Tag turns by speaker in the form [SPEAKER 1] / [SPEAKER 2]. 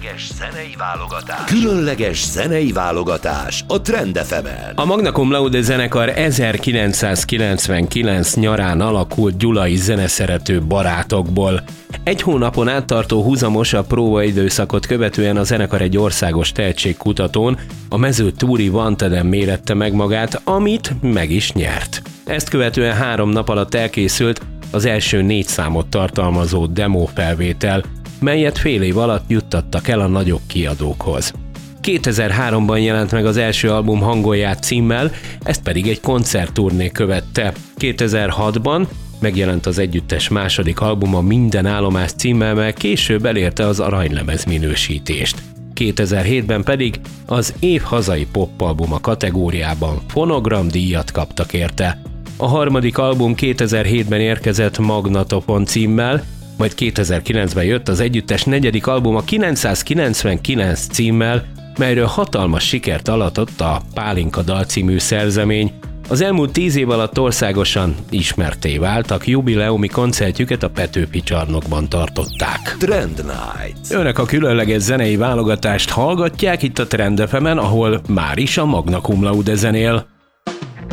[SPEAKER 1] Különleges zenei válogatás a Trend FM-en.
[SPEAKER 2] A Magna Cum Laude zenekar 1999 nyarán alakult gyulai zeneszerető barátokból. Egy hónapon át tartó húzamosabb próbaidőszakot követően a zenekar egy országos tehetségkutatón, a Mező Túri Vanteden mérette meg magát, amit meg is nyert. Ezt követően 3 nap alatt elkészült az első 4 számot tartalmazó demófelvétel, melyet fél év alatt juttattak el a nagyobb kiadókhoz. 2003-ban jelent meg az első album Hangolját címmel, ezt pedig egy koncertturné követte. 2006-ban megjelent az együttes második albuma Minden állomás címmel, mely később elérte az aranylemez minősítést. 2007-ben pedig az év hazai popalbuma kategóriában fonogramdíjat kaptak érte. A harmadik album 2007-ben érkezett Magnatofon címmel, majd 2009-ben jött az együttes negyedik albuma 999 címmel, melyről hatalmas sikert aratott a Pálinka dal című szerzemény. Az elmúlt 10 év alatt országosan ismertté váltak, jubileumi koncertjüket a Petőfi Csarnokban tartották.
[SPEAKER 1] Trend Night.
[SPEAKER 2] Önök a különleges zenei válogatást hallgatják itt a Trend FM-en, ahol már is a Magna Cum Laude zenél.